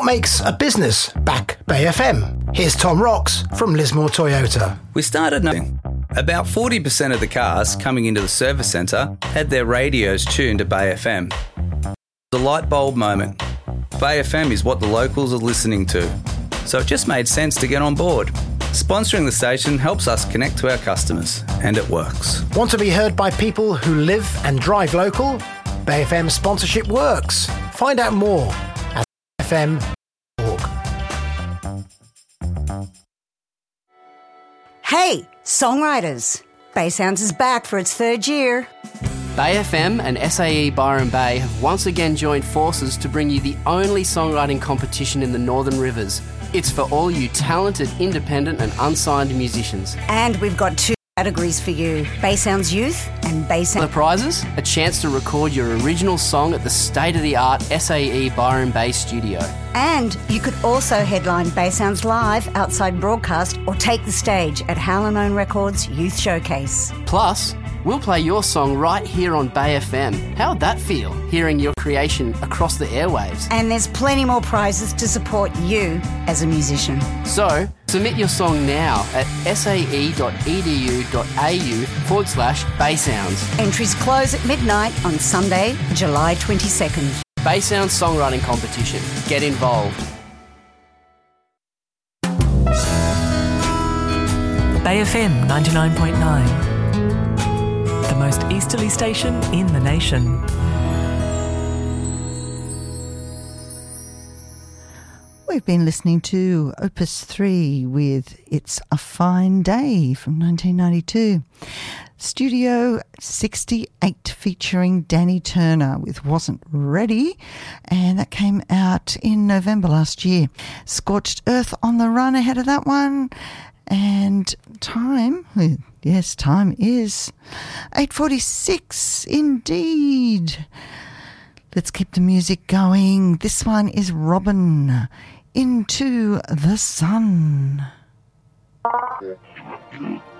makes a business back Bay FM? Here's Tom Rocks from Lismore Toyota. We started knowing about 40% of the cars coming into the service centre had their radios tuned to Bay FM. The light bulb moment. Bay FM is what the locals are listening to, so it just made sense to get on board. Sponsoring the station helps us connect to our customers, and it works. Want to be heard by people who live and drive local? Bay FM sponsorship works. Find out more at FM.org. Hey, songwriters! Bay Sounds is back for its third year. Bay FM and SAE Byron Bay have once again joined forces to bring you the only songwriting competition in the Northern Rivers. It's for all you talented, independent and unsigned musicians. And we've got 2 categories for you, Bay Sounds Youth and Bay Sounds... The prizes? A chance to record your original song at the state-of-the-art SAE Byron Bay studio. And you could also headline Bay Sounds Live outside broadcast or take the stage at Howlin' Records Youth Showcase. Plus, we'll play your song right here on Bay FM. How'd that feel, hearing your creation across the airwaves? And there's plenty more prizes to support you as a musician. So, submit your song now at sae.edu.au/Bay Sounds. Entries close at midnight on Sunday, July 22nd. Bay Sounds Songwriting Competition. Get involved. Bay FM 99.9. The most easterly station in the nation. We've been listening to Opus 3 with It's a Fine Day from 1992. Studio 68 featuring Danny Turner with Wasn't Ready, and that came out in November last year. Scorched Earth on the Run ahead of that one. And time, yes, time is 8:46 indeed. Let's keep the music going. This one is Robin, Into the Sun.